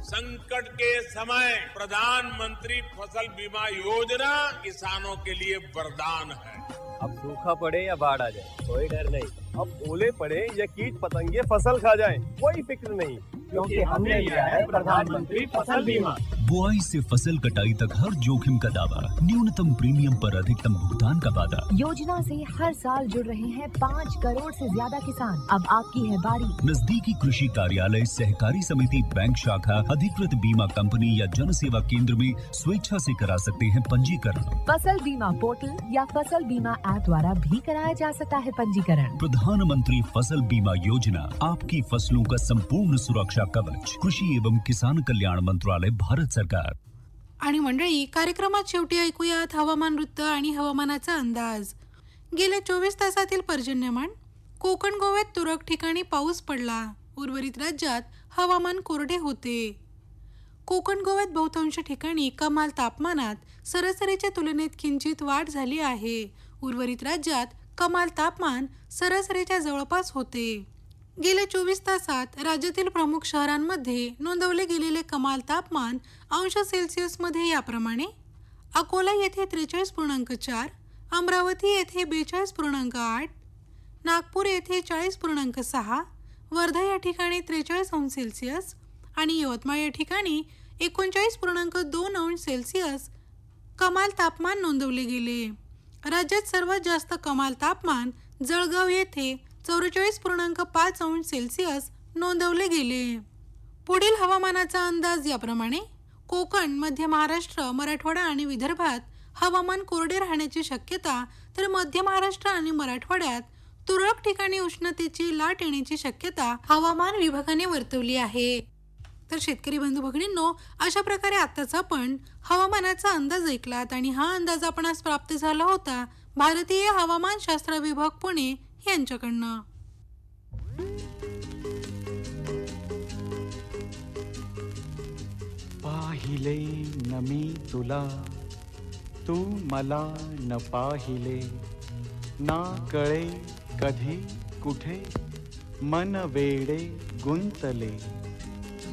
संकट के समय प्रधानमंत्री फसल बीमा योजना किसानों के लिए वरदान है। अब सूखा पड़े या बाढ़ आ जाए कोई डर नहीं, अब ओले पड़े या कीट पतंगे फसल खा जाए कोई फिक्र नहीं, क्योंकि हमने लिया है प्रधानमंत्री फसल बीमा। बुआई से फसल कटाई तक हर जोखिम का दावा, न्यूनतम प्रीमियम पर अधिकतम भुगतान का वादा। योजना से हर साल जुड़ रहे हैं 5 करोड़ से ज्यादा किसान। अब आपकी है बारी। नजदीकी कृषि कार्यालय, सहकारी समिति, बैंक शाखा, अधिकृत बीमा कंपनी या जन सेवा केंद्र में स्वेच्छा से करा सकते हैं पंजीकरण। फसल बीमा पोर्टल या फसल बीमा ऐप द्वारा भी कराया जा सकता है पंजीकरण। प्रधानमंत्री फसल बीमा योजना, आपकी फसलों का संपूर्ण सुरक्षा कवच। कृषि एवं किसान कल्याण मंत्रालय, भारत सरकार। आणि मंडळी, कार्यक्रमात शेवटी ऐकूयात हवामान वृत्त आणि हवामानाचा अंदाज। गेल्या 24 तासातील पर्जन्यमान: कोकण गोव्यात तुरळक ठिकाणी पाऊस पडला, उर्वरित राज्यात हवामान कोरडे होते। कोकण गोव्यात बहुतांश ठिकाणी कमाल तापमानात सरासरीच्या तुलनेत किंचित वाढ झाली आहे, उर्वरित राज्यात कमाल तापमान सरासरीच्या जवळपास होते। गेल्या 24 तासात राज्यातील प्रमुख शहरांमध्ये नोंदवले गेलेले कमाल तापमान अंश सेल्सिअसमध्ये याप्रमाणे: अकोला येथे 43.4, अमरावती येथे 42.8, नागपूर येथे 40.6, वर्धा या ठिकाणी 43 अंश सेल्सिअस आणि यवतमाळ या ठिकाणी 39.2 अंश सेल्सिअस कमाल तापमान नोंदवले गेले। राज्यात सर्वात जास्त कमाल तापमान जळगाव येथे 44.5 अंश सेल्सिअस नोंदवले गेले। पुढील हवामानाचा अंदाज याप्रमाणे: कोकण, मध्य महाराष्ट्र, मराठवाडा आणि विदर्भात हवामान कोरडे राहण्याची शक्यता, तर मध्य महाराष्ट्र आणि मराठवाड्यात तुरळक ठिकाणी उष्णतेची लाट येण्याची शक्यता हवामान विभागाने वर्तवली आहे। तर शेतकरी बंधू भगिनींनो, अशा प्रकारे आताच आपण हवामानाचा अंदाज ऐकलात आणि हा अंदाज आपणास प्राप्त झाला होता भारतीय हवामान शास्त्र विभाग पुणे यांच्याकडनं। पाहिले न मी तुला, तू मला न पाहिले, ना कळे कधी कुठे, मन वेडे गुंतले।